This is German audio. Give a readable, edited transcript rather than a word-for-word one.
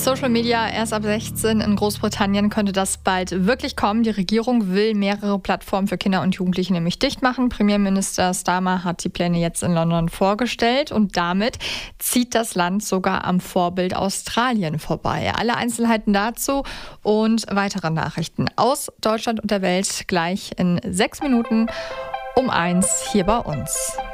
Social Media erst ab 16. In Großbritannien könnte das bald wirklich kommen. Die Regierung will mehrere Plattformen für Kinder und Jugendliche nämlich dicht machen. Premierminister Starmer hat die Pläne jetzt in London vorgestellt und damit zieht das Land sogar am Vorbild Australien vorbei. Alle Einzelheiten dazu und weitere Nachrichten aus Deutschland und der Welt gleich in 6 Minuten um 1 hier bei uns.